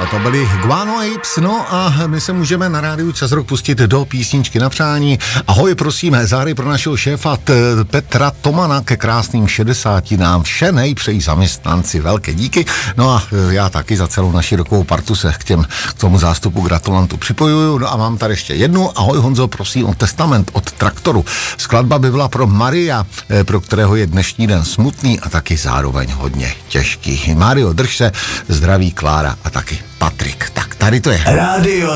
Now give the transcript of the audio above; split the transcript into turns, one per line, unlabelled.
A to byli Guano Apes, no a my se můžeme na rádiu Čas Rock pustit do písničky na přání. Ahoj, prosím, záry pro našeho šéfa Petra Tomana ke krásným 60 nám vše nejpřejí zaměstnanci. Velké díky. No a já taky za celou naši rokovou partu se k tomu zástupu gratulantu připojuju. No a mám tady ještě jednu. Ahoj Honzo, prosím o testament od Traktoru. Skladba by byla pro Maria, pro kterého je dnešní den smutný a taky zároveň hodně těžký. Mario, drž se, zdraví Klára a taky Patrik. Tak tady to je.
Radio